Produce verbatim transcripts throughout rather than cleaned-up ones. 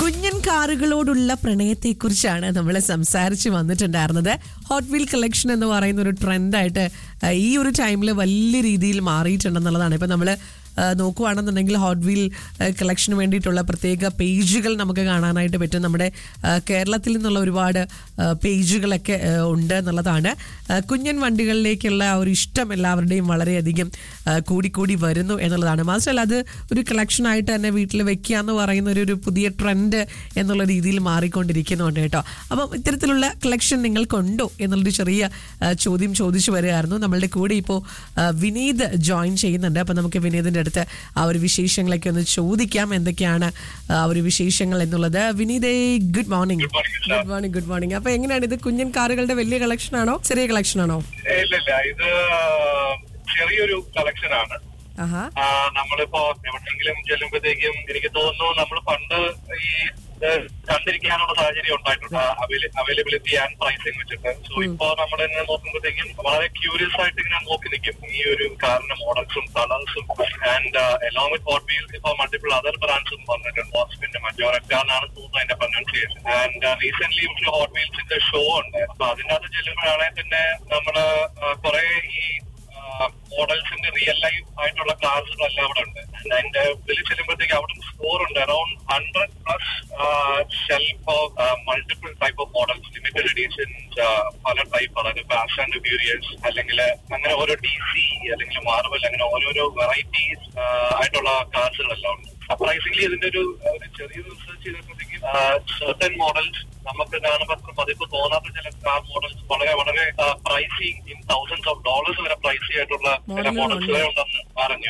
കുഞ്ഞൻ കാറുകളോടുള്ള പ്രണയത്തെക്കുറിച്ചാണ് നമ്മൾ സംസാരിച്ച് വന്നിട്ടുണ്ടായിരുന്നത്. ഹോട്ട് വീൽ കളക്ഷൻ എന്ന് പറയുന്ന ഒരു ട്രെൻഡായിട്ട് ഈ ഒരു ടൈമിൽ വലിയ രീതിയിൽ മാറിയിട്ടുണ്ടെന്നുള്ളതാണ്. ഇപ്പം നമ്മൾ നോക്കുകയാണെന്നുണ്ടെങ്കിൽ ഹോട്ട് വീൽ കളക്ഷന് വേണ്ടിയിട്ടുള്ള പ്രത്യേക പേജുകൾ നമുക്ക് കാണാനായിട്ട് പറ്റും. നമ്മുടെ കേരളത്തിൽ നിന്നുള്ള ഒരുപാട് പേജുകളൊക്കെ ഉണ്ട് എന്നുള്ളതാണ്. കുഞ്ഞൻ വണ്ടികളിലേക്കുള്ള ഒരു ഇഷ്ടം എല്ലാവരുടെയും വളരെയധികം കൂടിക്കൂടി വരുന്നു എന്നുള്ളതാണ്. മാത്രമല്ല അത് ഒരു കളക്ഷനായിട്ട് തന്നെ വീട്ടിൽ വെക്കുക എന്ന് പറയുന്ന ഒരു ഒരു പുതിയ ട്രെൻഡ് എന്നുള്ള രീതിയിൽ മാറിക്കൊണ്ടിരിക്കുന്നുണ്ട് കേട്ടോ. അപ്പം ഇത്തരത്തിലുള്ള കളക്ഷൻ നിങ്ങൾക്കുണ്ടോ എന്നുള്ളൊരു ചെറിയ ചോദ്യം ചോദിച്ചു വരികയായിരുന്നു. നമ്മളുടെ കൂടെ ഇപ്പോൾ വിനീത് ജോയിൻ ചെയ്യുന്നുണ്ട്. അപ്പം നമുക്ക് വിനീതിൻ്റെ അടുത്ത് ആ ഒരു വിശേഷങ്ങളൊക്കെ ഒന്ന് ചോദിക്കാം, എന്തൊക്കെയാണ് ആ ഒരു വിശേഷങ്ങൾ എന്നുള്ളത്. വിനീതേ, good morning. Good morning good morning അപ്പൊ എങ്ങനെയാണ് ഇത്? കുഞ്ഞൻ കാറുകളുടെ വലിയ കളക്ഷൻ ആണോ, ചെറിയ കളക്ഷൻ ആണോ? ഇല്ല, ഇത് ചെറിയൊരു കളക്ഷൻ ആണ്. നമ്മളിപ്പോ എവിടെയെങ്കിലും ചെല്ലുമ്പോഴത്തേക്കും എനിക്ക് തോന്നുന്നു നമ്മൾ പണ്ട് ഈ കണ്ടിരിക്കാനുള്ള സാഹചര്യം ഉണ്ടായിട്ടുണ്ട്, അവൈലബിലിറ്റി ആൻഡ് പ്രൈസിങ് വെച്ചിട്ട്. സോ ഇപ്പൊ നമ്മൾ ഇങ്ങനെ നോക്കുമ്പോഴത്തേക്കും വളരെ ക്യൂരിയസ് ആയിട്ട് ഇങ്ങനെ നോക്കി നിൽക്കും ഈ ഒരു കാറിന്റെ മോഡൽസും കളേഴ്സും. And along with hot wheels ഇപ്പൊ മൾട്ടിപ്പിൾ അതർ ബ്രാൻഡ്സും വന്നിട്ടുണ്ട്. പിന്നെ മജോറക്ക എന്നാണ് തോന്നുന്നു അതിന്റെ പ്രൊനൗൺസിയേഷൻ. ആൻഡ് റീസെന്റ് ഒരു ഹോട്ട് വീൽസിന്റെ ഷോ ഉണ്ട്. അപ്പൊ അതിന്റെ അകത്ത് ചെല്ലുമ്പോഴാണെങ്കിൽ തന്നെ നമ്മള് കുറെ ഈ മോഡൽസിന്റെ റിയൽ ലൈഫ് ആയിട്ടുള്ള കാർസുകളെല്ലാം അവിടെ ഉണ്ട്. അതിന്റെ ഉള്ളിൽ ചെല്ലുമ്പോഴത്തേക്ക് അവിടെ സ്കോർ ഉണ്ട് around hundred plus shelf of multiple type of models, limited editions, പല ടൈപ്പ്, അതായത് ഫാസ്റ്റ് ആൻഡ് ഫ്യൂരിയസ് അല്ലെങ്കിൽ അങ്ങനെ ഓരോ ഡി സി അല്ലെങ്കിൽ മാർവൽ, അങ്ങനെ ഓരോരോ വെറൈറ്റീസ് ആയിട്ടുള്ള കാർസുകളെല്ലാം ഉണ്ട്. സർപ്രൈസിംഗ്ലി ഇതിന്റെ ഒരു ചെറിയ റിസർച്ച് ചെയ്തപ്പോഴത്തേക്കും സർട്ടൻ മോഡൽസ് നമുക്ക് കാണുമ്പോൾ അത്ര പതിപ്പ് തോന്നാത്ത ചില കാർ മോഡൽസ് വളരെ വളരെ Praisy, in thousands of dollars വരെ പ്രൈസി ആയിട്ടുള്ള ചില മോഡൽസ് വരെ ഉണ്ടെന്ന് പറഞ്ഞു.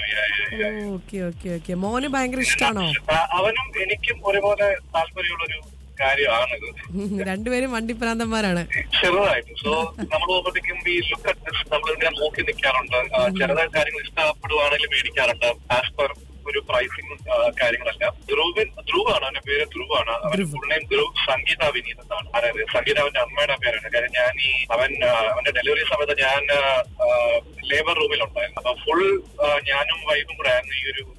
മോന് ഭയങ്കര ഇഷ്ടമാണോ? അവനും എനിക്കും ഒരുപോലെ താല്പര്യമുള്ളൊരു കാര്യമാണിത്. രണ്ടുപേരും വണ്ടിപ്രാന്തന്മാരാണ് ചെറുതായിട്ട്. സോ നമ്മൾ പോകുമ്പോഴത്തേക്കും ഈ ലുക്ക് അറ്റ് നമ്മൾ ഇങ്ങനെ നോക്കി നിൽക്കാറുണ്ട്. ചെറുതായ കാര്യങ്ങൾ ഇഷ്ടപ്പെടുവാണെങ്കിൽ മേടിക്കാറുണ്ട് ആസ് പെർ ഒരു പ്രൈസിംഗ് കാര്യങ്ങളെല്ലാം. ധ്രുവൻ ധ്രുവാണ് അവന്റെ പേര്, ധ്രുവാണ്. അവന്റെ ഫുൾ നെയിം ധ്രുവ് സംഗീത വിനീത് എന്നാണ്. അതായത് സംഗീത അവന്റെ അമ്മയുടെ പേരാണ്. കാര്യം ഞാൻ ഈ അവൻ അവന്റെ ഡെലിവറി സമയത്ത് ഞാൻ ലേബർ റൂമിലുണ്ടായിരുന്നു. അപ്പൊ ഫുൾ ഞാനും വൈഫും കൂടെ ആയിരുന്നു ഈ ഒരു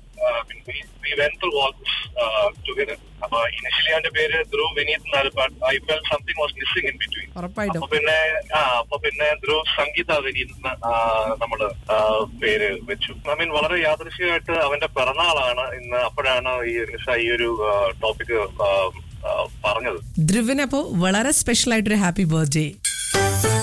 അപ്പൊ ഇനിഷ്യലി അവന്റെ പേര് ധ്രുവ് വിനീത് എന്നാണ്. But I felt something was missing in between. അപ്പൊ പിന്നെ ആ അപ്പൊ പിന്നെ ധ്രുവ് സംഗീത വിനീത് നമ്മള് പേര് വെച്ചു. ഐ മീൻ വളരെ യാദൃശ്യമായിട്ട് അവന്റെ പിറന്നാളാണ് ഇന്ന്. അപ്പോഴാണ് ഈ ഈ ഒരു ടോപ്പിക് പറഞ്ഞത്. ധ്രുവിന് അപ്പോ വളരെ സ്പെഷ്യൽ ആയിട്ടൊരു ഹാപ്പി ബർത്ത്ഡേ.